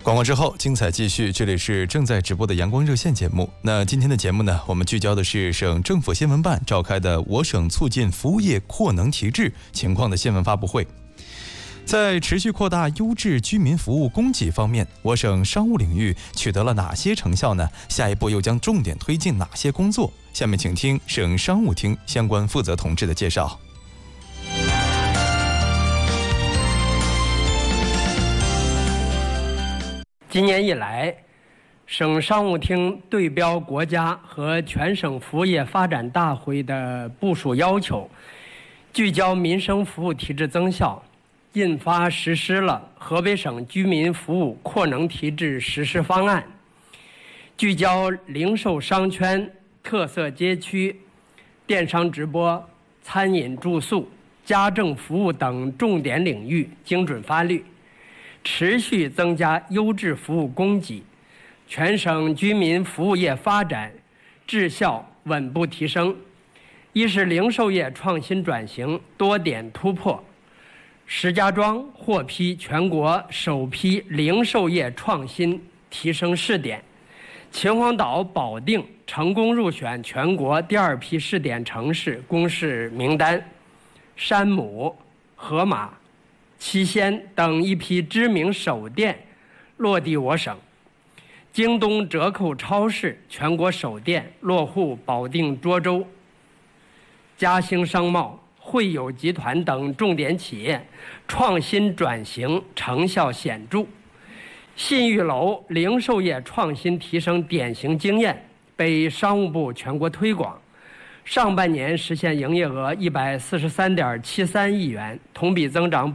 广告之后，精彩继续。这里是正在直播的阳光热线节目。那今天的节目呢，我们聚焦的是省政府新闻办召开的我省促进服务业扩能提质情况的新闻发布会。在持续扩大优质居民服务供给方面，我省商务领域取得了哪些成效呢？下一步又将重点推进哪些工作？下面请听省商务厅相关负责同志的介绍。 今年以来，省商务厅对标国家和全省服务业发展大会的部署要求，聚焦民生服务提质增效，印发实施了河北省居民服务扩能提质实施方案，聚焦零售商圈、特色街区、电商直播、餐饮住宿、家政服务等重点领域精准发力，持续增加优质服务供给，全省居民服务业发展质效稳步提升。一是零售业创新转型多点突破，石家庄获批全国首批零售业创新提升试点，秦皇岛、保定成功入选全国第2批试点城市公示名单，山姆、河马、七仙等一批知名首店落地我省，京东折扣超市全国首店落户保定涿州，嘉兴商贸、汇友集团等重点企业创新转型成效显著。信誉楼零售业创新提升典型经验被商务部全国推广，上半年实现营业额143.73亿元，同比增长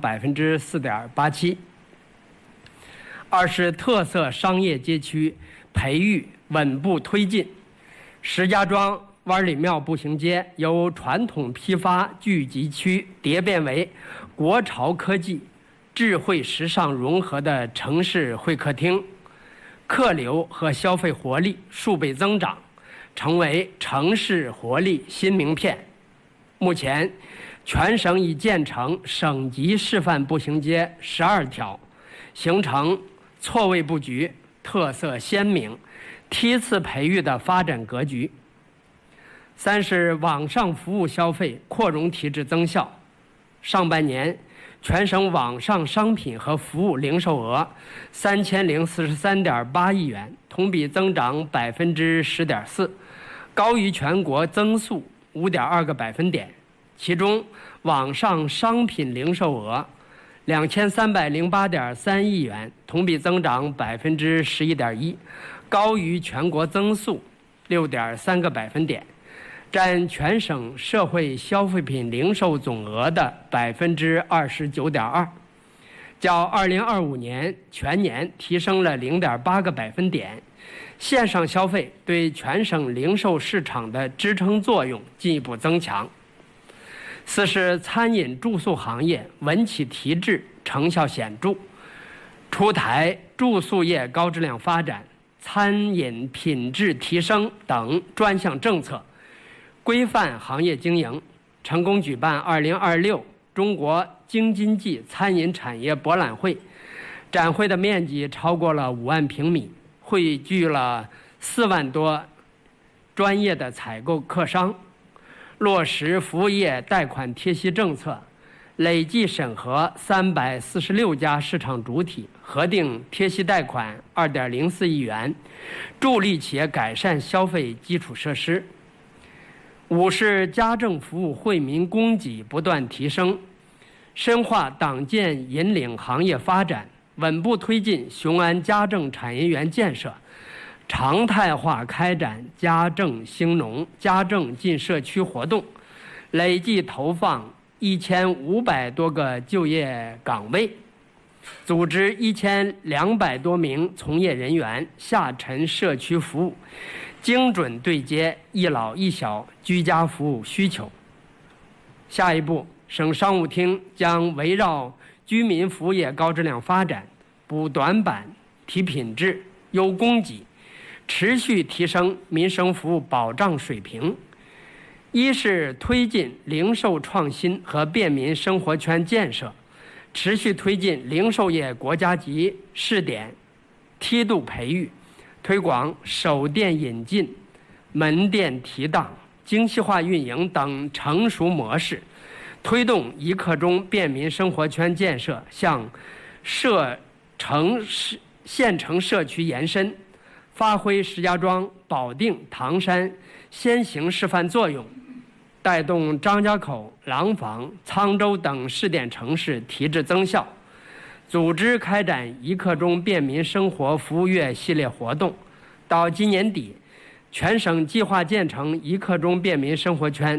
4.87%。二是特色商业街区培育稳步推进，石家庄湾里庙步行街由传统批发聚集区迭变为国潮科技、智慧时尚融合的城市会客厅，客流和消费活力数倍增长，成为城市活力新名片。目前，全省已建成省级示范步行街12条，形成错位布局、特色鲜明、梯次培育的发展格局。三是网上服务消费扩容提质增效。上半年，全省网上商品和服务零售额3043.8亿元，同比增长10.4%，高于全国增速5.2个百分点。其中，网上商品零售额2308.3亿元，同比增长11.1%，高于全国增速6.3个百分点，占全省社会消费品零售总额的29.2%，较2025年全年提升了0.8个百分点。线上消费对全省零售市场的支撑作用进一步增强。四是餐饮住宿行业稳企提质成效显著，出台住宿业高质量发展、餐饮品质提升等专项政策，规范行业经营，成功举办2026中国京津冀餐饮产业博览会，展会的面积超过了5万平米，汇聚了4万多专业的采购客商，落实服务业贷款贴息政策，累计审核346家市场主体，核定贴息贷款2.04亿元，助力企业改善消费基础设施。五是家政服务惠民供给不断提升，深化党建引领行业发展，稳步推进雄安家政产业园建设，常态化开展家政兴农、家政进社区活动，累计投放1500多个就业岗位，组织1200多名从业人员下沉社区服务，精准对接一老一小居家服务需求。下一步，省商务厅将围绕居民服务业高质量发展、补短板、提品质、优供给，持续提升民生服务保障水平。一是推进零售创新和便民生活圈建设，持续推进零售业国家级试点梯度培育，推广守店引进、门店提档、精细化运营等成熟模式，推动一刻钟便民生活圈建设向县城社区延伸，发挥石家庄、保定、唐山先行示范作用，带动张家口、廊坊、沧州等试点城市提质增效，组织开展一刻钟便民生活服务月系列活动。到今年底，全省计划建成一刻钟便民生活圈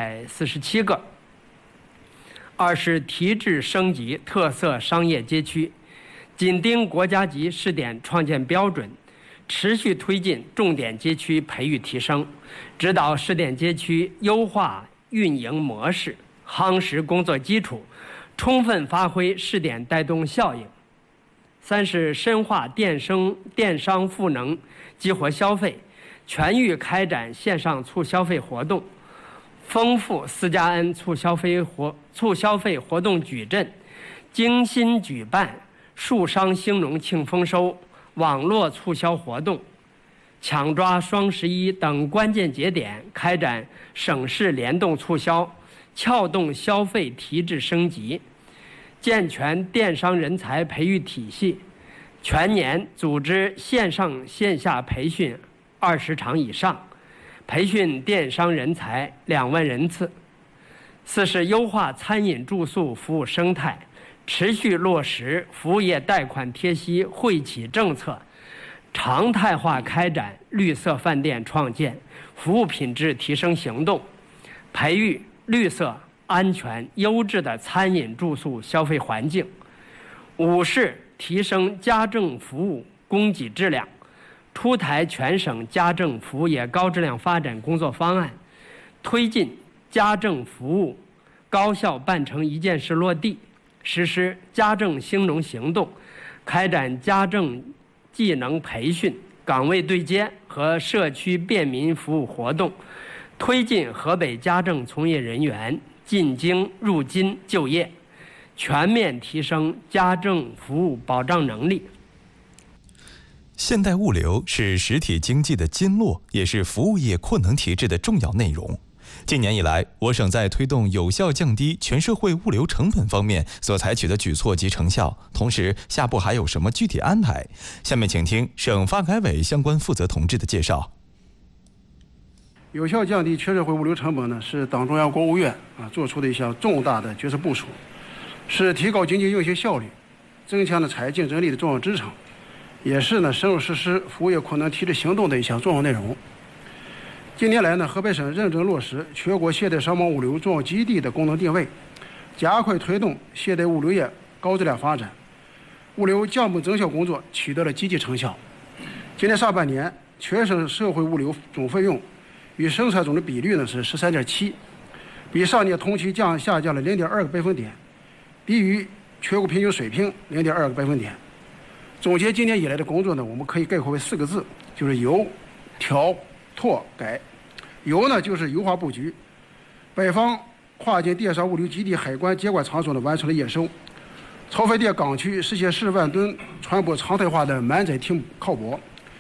647个。二是提质升级特色商业街区，紧盯国家级试点创建标准，持续推进重点街区培育提升，指导试点街区优化运营模式，夯实工作基础，充分发挥试点带动效应。三是深化电商赋能，激活消费，全域开展线上促消费活动，丰富4加 N 促消费活动矩阵，精心举办树商兴农庆丰收、网络促销活动，抢抓双11等关键节点，开展省市联动促销，撬动消费提质升级，健全电商人才培育体系，全年组织线上线下培训20场以上，培训电商人才2万人次。四是优化餐饮住宿服务生态，持续落实服务业贷款贴息惠企政策，常态化开展绿色饭店创建、服务品质提升行动，培育绿色、安全、优质的餐饮住宿消费环境。五是提升家政服务供给质量，出台全省家政服务业高质量发展工作方案，推进家政服务高效办成一件事落地，实施家政兴农行动，开展家政技能培训、岗位对接和社区便民服务活动，推进河北家政从业人员进京入京就业，全面提升家政服务保障能力。 现代物流是实体经济的经络，也是服务业扩能提质的重要内容。近年以来，我省在推动有效降低全社会物流成本方面所采取的举措及成效，同时下步还有什么具体安排？下面请听省发改委相关负责同志的介绍。 有效降低全社会物流成本呢，是党中央、国务院做出的一项重大的决策部署，是提高经济运行效率、增强产业竞争力的重要支撑，也是深入实施服务业扩能提质行动的一项重要内容。近年来河北省认真落实全国现代商贸物流重要基地的功能定位，加快推动现代物流业高质量发展，物流降本增效工作取得了积极成效。今年上半年，全省社会物流总费用与生产总值比率是13.7%，比上年同期下降了0.2个百分点，低于全国平均水平0.2个百分点。总结今年以来的工作我们可以概括为4个字，就是优、调、拓、改。优就是优化布局，北方跨境电商物流基地海关监管场所完成了验收，超费店港区实现10万吨船舶常态化的满载停靠泊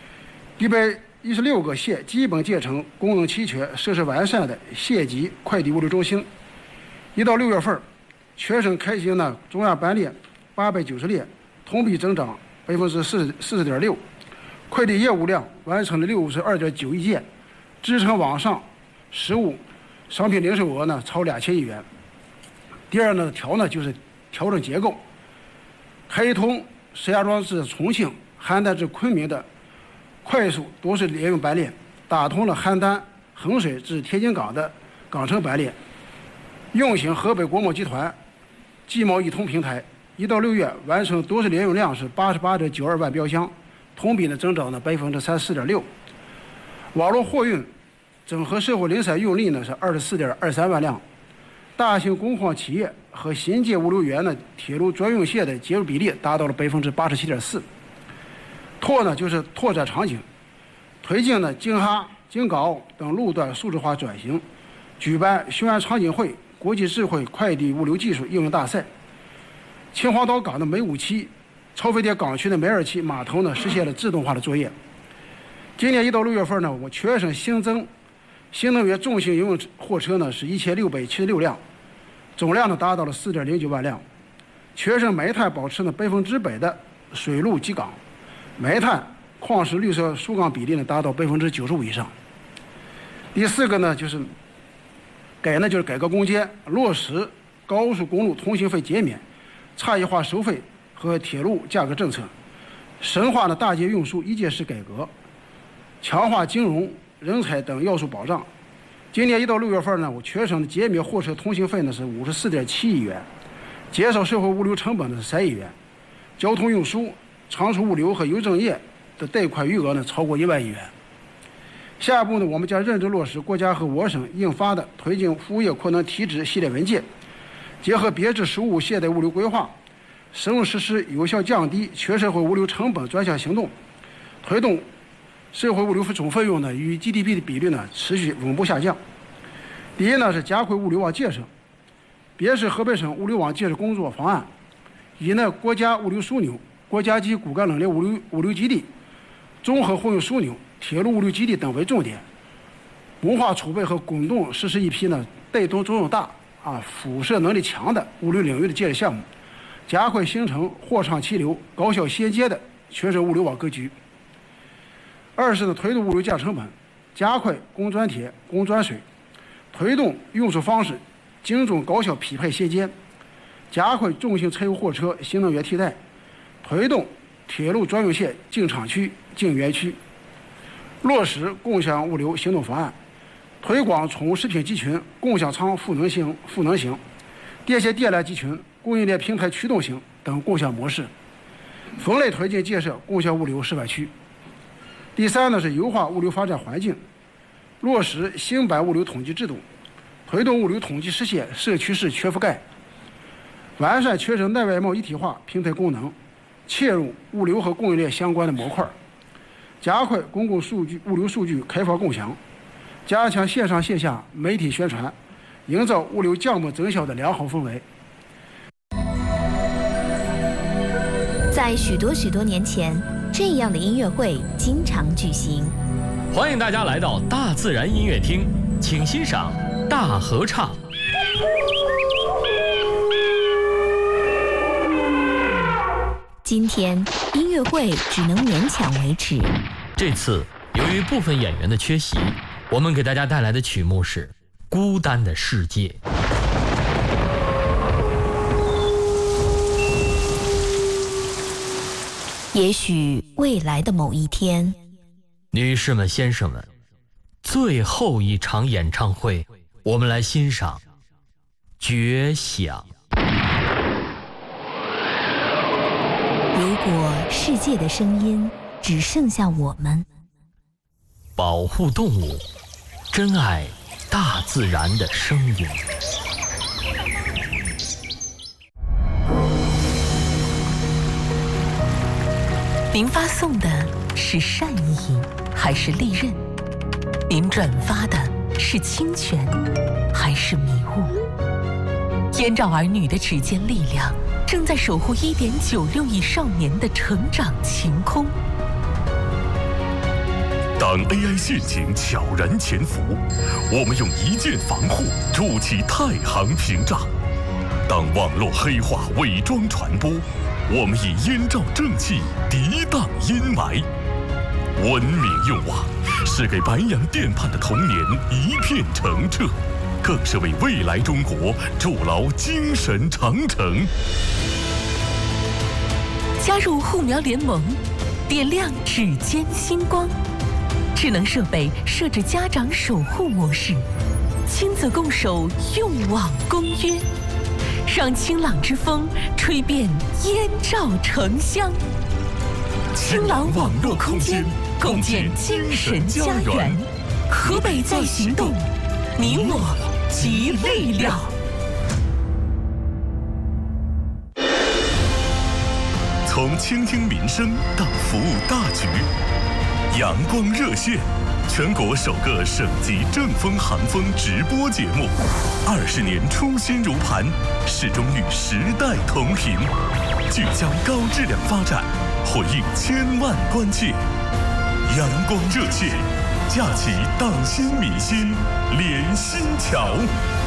，116个县基本建成功能齐全、设施完善的县级快递物流中心。1到6月份，全省开行的中亚班列890列，同比增长40.6%，快递业务量完成了62.9亿件，支撑网上实物商品零售额超2000亿元。第二调就是调整结构，开通石家庄至重庆、邯郸至昆明的快速多式联运班列，打通了邯郸、衡水至天津港的港城班列，用行河北国贸集团集贸一通平台。1到6月完成多式联运量是88.92万标箱，同比增长34.6%。网络货运整合社会零散运力是24.23万辆，大型工矿企业和新建物流园铁路专用线的接入比例达到了87.4%。拓就是拓展场景，推进京哈、京港等路段数字化转型，举办雄安场景会国际智慧快递物流技术应用大赛。秦皇岛港的煤武器超飞碟港区的梅尔奇码头呢实现了自动化的作业。今年1到6月份呢，我们全省新增新能源重型营运货车呢是1676辆，总量呢达到了4.09万辆。全省煤炭保持呢100%的水陆基港，煤炭、矿石绿色疏港比例呢达到95%以上。第4个呢就是改革攻坚，落实高速公路通行费减免、差异化收费和铁路价格政策，深化大街运输一件式改革，强化金融、人才等要素保障。今年1到6月份呢，我全省的减免货车通行费呢是54.7亿元，减少社会物流成本呢是3亿元，交通运输、仓储物流和邮政业的贷款余额呢超过1万亿元。下一步呢，我们将认真落实国家和我省印发的推进服务业扩能提质系列文件，结合编制实务现代物流规划，深入实施有效降低全社会物流成本专项行动，推动社会物流总费用呢与 GDP 的比率呢持续稳步下降。第一呢是加快物流网建设，编制河北省物流网建设工作方案，以国家物流枢纽、国家级骨干冷链物流基地、综合货运枢纽、铁路物流基地等为重点，文化储备和滚动实施一批带动作用大、辐射能力强的物流领域的建设项目，加快形成货畅其流、高效衔接的全省物流网格局。二是推动物流降成本，加快工专铁、工专水，推动运输方式精准高效匹配衔接，加快重型柴油货车新能源替代，推动铁路专用线进厂区、进园区，落实共享物流行动方案，推广宠物食品集群共享仓赋能型、电线电缆集群供应链平台驱动型等共享模式，分类推进建设共享物流示范区。第3呢是优化物流发展环境，落实新版物流统计制度，推动物流统计实现社区式全覆盖，完善全省内外贸一体化平台功能，切入物流和供应链相关的模块，加快公共物流数据开放共享，加强线上线下媒体宣传，营造物流降本增效的良好氛围。 在许多年前，这样的音乐会经常举行。 欢迎大家来到大自然音乐厅，请欣赏大合唱。 今天音乐会只能勉强维持。 这次由于部分演员的缺席，我们给大家带来的曲目是《孤单的世界》。 也许未来的某一天， 女士们、先生们，最后一场演唱会，我们来欣赏《绝响》。 如果世界的声音只剩下我们， 保护动物，珍爱大自然的声音。 您发送的是善意还是利刃？您转发的是侵权还是迷雾？燕赵儿女的指尖力量正在守护1.96亿少年的成长晴空。 当 AI 陷阱悄然潜伏，我们用一键防护筑起太行屏障；当网络黑化伪装传播，我们以燕赵正气涤荡阴霾。文明用网是给白洋淀畔的童年一片澄澈，更是为未来中国筑牢精神长城。 加入护苗联盟，点亮指尖星光。智能设备设置家长守护模式，亲子共守用网公约，让清朗之风吹遍燕赵城乡。清朗网络空间，共建精神家园。河北在行动，你我集力量。 从倾听民生到服务大局，阳光热线， 全国首个省级正风韩风直播节目，20年初心如磐，始终与时代同频，聚焦高质量发展，回应千万关切。阳光热线，架起党心民心连心桥。